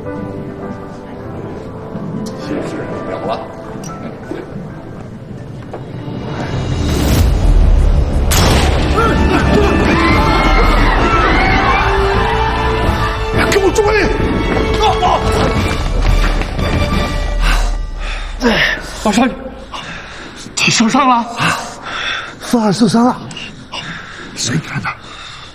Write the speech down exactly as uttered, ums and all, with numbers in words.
心事了了。 给我追！ 老少爷，你受伤了？ 四儿受伤了，谁干的？